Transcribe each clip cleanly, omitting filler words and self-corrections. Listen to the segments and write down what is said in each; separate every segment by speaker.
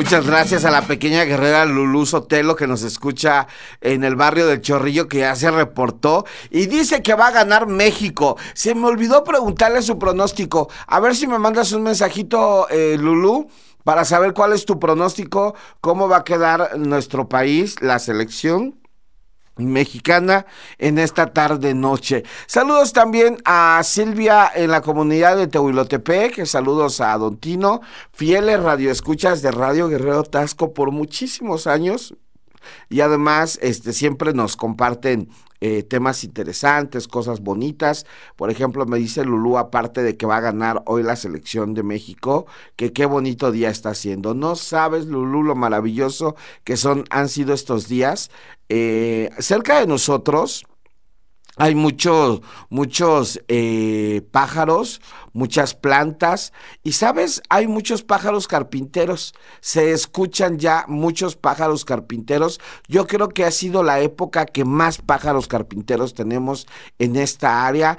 Speaker 1: Muchas gracias a la pequeña guerrera Lulú Sotelo que nos escucha en el barrio del Chorrillo, que ya se reportó y dice que va a ganar México. Se me olvidó preguntarle su pronóstico. A ver si me mandas un mensajito, Lulú, para saber cuál es tu pronóstico, cómo va a quedar nuestro país, la selección mexicana en esta tarde noche. Saludos también a Silvia en la comunidad de Tehuilotepec, saludos a Don Tino, fieles radioescuchas de Radio Guerrero Tasco por muchísimos años y además siempre nos comparten temas interesantes, cosas bonitas. Por ejemplo, me dice Lulú, aparte de que va a ganar hoy la selección de México, que qué bonito día está haciendo. No sabes, Lulú, lo maravilloso que han sido estos días. Cerca de nosotros hay muchos pájaros, muchas plantas y, ¿sabes? Hay muchos pájaros carpinteros. Se escuchan ya muchos pájaros carpinteros. Yo creo que ha sido la época que más pájaros carpinteros tenemos en esta área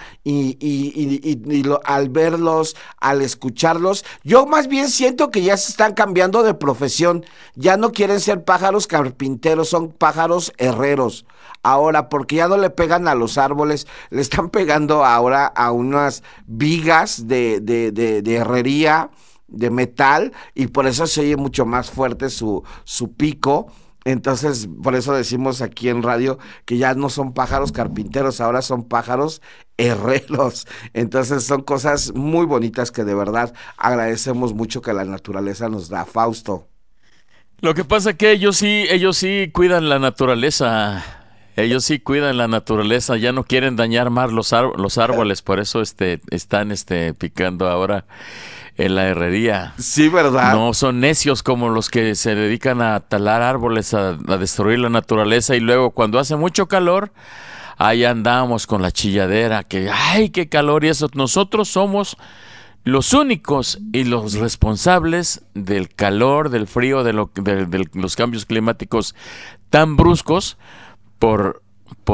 Speaker 1: al verlos, al escucharlos, yo más bien siento que ya se están cambiando de profesión. Ya no quieren ser pájaros carpinteros, son pájaros herreros. Ahora, porque ya no le pegan a los árboles, le están pegando ahora a unas vigas de herrería, de metal, y por eso se oye mucho más fuerte su pico. Entonces, por eso decimos aquí en radio que ya no son pájaros carpinteros, ahora son pájaros herreros. Entonces, son cosas muy bonitas que de verdad agradecemos mucho que la naturaleza nos da, Fausto.
Speaker 2: Lo que pasa es que ellos sí cuidan la naturaleza. Ellos sí cuidan la naturaleza, ya no quieren dañar más los árboles, por eso están picando ahora en la herrería.
Speaker 1: Sí, ¿verdad?
Speaker 2: No son necios como los que se dedican a talar árboles, a destruir la naturaleza, y luego cuando hace mucho calor, ahí andamos con la chilladera, que ¡ay, qué calor! Y eso, nosotros somos los únicos y los responsables del calor, del frío, de los cambios climáticos tan bruscos, por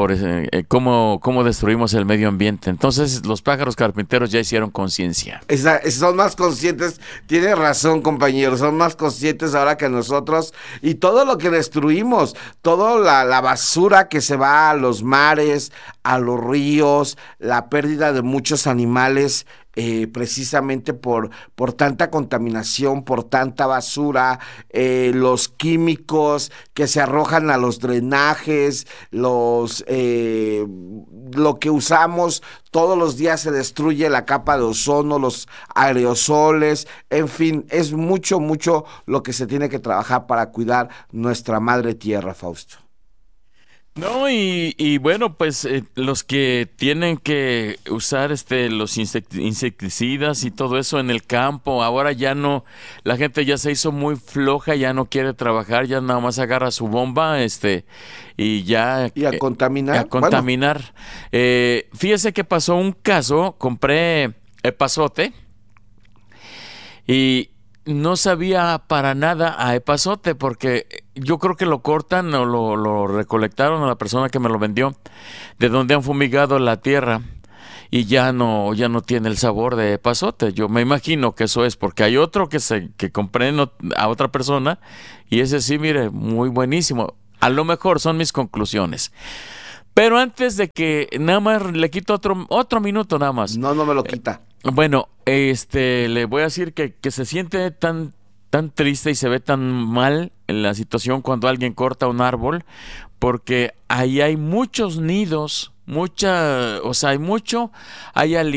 Speaker 2: cómo destruimos el medio ambiente. Entonces los pájaros carpinteros ya hicieron conciencia.
Speaker 1: Son más conscientes, tiene razón, compañeros, son más conscientes ahora que nosotros, y todo lo que destruimos, toda la basura que se va a los mares, a los ríos, la pérdida de muchos animales, precisamente por tanta contaminación, por tanta basura, los químicos que se arrojan a los drenajes, lo que usamos todos los días, se destruye la capa de ozono, los aerosoles, en fin, es mucho lo que se tiene que trabajar para cuidar nuestra madre tierra, Fausto.
Speaker 2: No, y bueno, pues los que tienen que usar los insecticidas y todo eso en el campo, ahora ya no, la gente ya se hizo muy floja, ya no quiere trabajar, ya nada más agarra su bomba, y ya...
Speaker 1: Y a contaminar.
Speaker 2: A contaminar. Bueno. Fíjese que pasó un caso, compré epazote y no sabía para nada a epazote, porque yo creo que lo cortan o lo recolectaron a la persona que me lo vendió, de donde han fumigado la tierra, y ya no tiene el sabor de epazote. Yo me imagino que eso es porque hay otro que compré a otra persona, y ese sí, mire, muy buenísimo. A lo mejor son mis conclusiones. Pero antes de que, nada más le quito otro minuto nada más.
Speaker 1: No me lo quita.
Speaker 2: Bueno, le voy a decir que se siente tan triste y se ve tan mal en la situación cuando alguien corta un árbol, porque ahí hay muchos nidos, hay